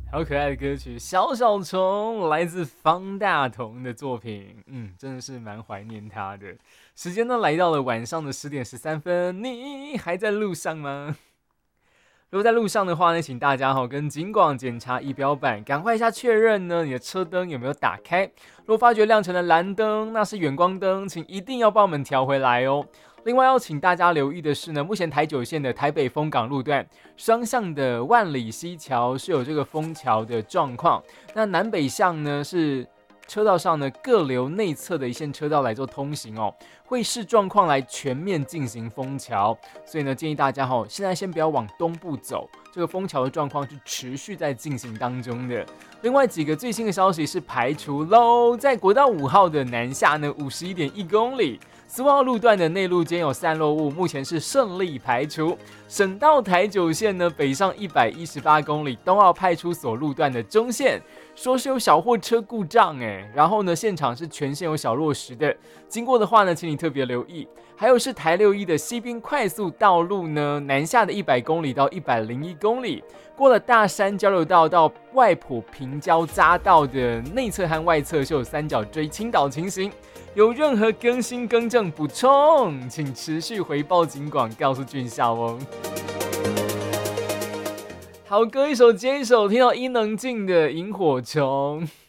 好可爱的歌曲《小小虫》，来自方大同的作品，真的是蛮怀念他的。时间呢来到了晚上的10点13分，你还在路上吗？如果在路上的话呢，请大家跟警广检查仪表板，赶快一下确认呢你的车灯有没有打开。如果发觉亮成了蓝灯，那是远光灯，请一定要帮我们调回来哦。另外要请大家留意的是呢，目前台九线的台北丰港路段双向的万里溪桥是有这个封桥的状况，那南北向呢是车道上呢各留内侧的一线车道来做通行哦，会视状况来全面进行封桥，所以呢建议大家现在先不要往东部走，这个封桥的状况是持续在进行当中的。另外几个最新的消息是排除喽，在国道5号的南下呢51.1公里。4号路段的内路间有散落物，目前是顺利排除。省道台九线呢，北上118公里，东澳派出所路段的中线，说是有小货车故障然后呢，现场是全线有小落石的，经过的话呢，请你特别留意。还有是台61的西滨快速道路呢，南下的100公里到101公里，过了大山交流道到外埔平交匝道的内侧和外侧是有三角锥倾倒情形。有任何更新更正补充，请持续回报警广告诉俊孝哦。好歌一首接一首，听到伊能静的萤火虫。